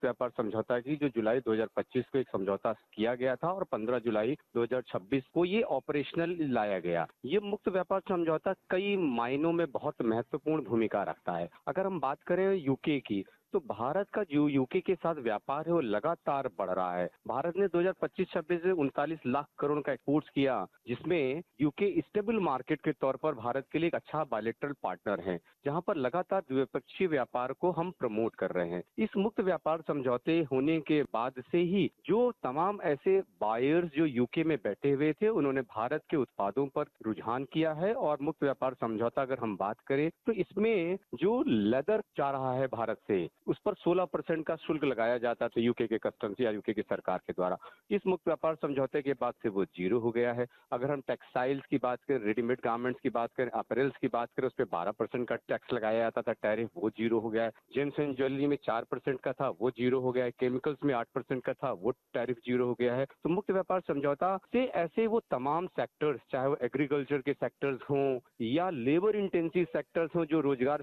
मुक्त व्यापार समझौता की जो जुलाई 2025 को एक समझौता किया गया था और 15 जुलाई 2026 को ये ऑपरेशनल लाया गया। ये मुक्त व्यापार समझौता कई मायनों में बहुत महत्वपूर्ण भूमिका रखता है। अगर हम बात करें यूके की, तो भारत का जो यूके के साथ व्यापार है वो लगातार बढ़ रहा है। भारत ने 2025-26 में 39 लाख करोड़ का एक्सपोर्ट किया, जिसमें यूके स्टेबल मार्केट के तौर पर भारत के लिए एक अच्छा बायलैटरल पार्टनर है, जहां पर लगातार द्विपक्षीय व्यापार को हम प्रमोट कर रहे हैं। इस मुक्त व्यापार समझौते होने के बाद से ही जो तमाम ऐसे बायर्स जो यूके में बैठे हुए थे, उन्होंने भारत के उत्पादों पर रुझान किया है। और मुक्त व्यापार समझौता अगर हम बात करें तो इसमें जो लेदर जा रहा है भारत से, उस पर 16% का शुल्क लगाया जाता था यूके के कस्टम्स या यूके की सरकार के द्वारा। इस मुक्त व्यापार समझौते के बाद से वो जीरो हो गया है। अगर हम टेक्सटाइल्स की बात करें, रेडीमेड गारमेंट्स की बात करें, अपरेल्स की बात करें, उस पर 12% का टैक्स लगाया जाता था, टैरिफ, वो जीरो हो गया है। जेम्स एंड ज्वेलरी में 4% का था, वो जीरो हो गया है। केमिकल्स में 8% का था, वो टैरिफ जीरो हो गया है। तो मुक्त व्यापार समझौता से ऐसे वो तमाम सेक्टर्स, चाहे वो एग्रीकल्चर के सेक्टर्स हों या लेबर इंटेंसिव सेक्टर्स हों, जो रोजगार